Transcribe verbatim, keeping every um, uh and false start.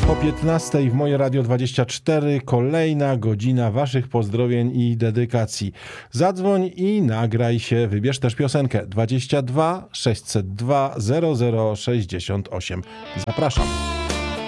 Po piętnastej w Moje Radio dwadzieścia cztery kolejna godzina waszych pozdrowień i dedykacji. Zadzwoń i nagraj się, wybierz też piosenkę dwadzieścia dwa sześćset dwa zero zero sześćdziesiąt osiem. Zapraszam.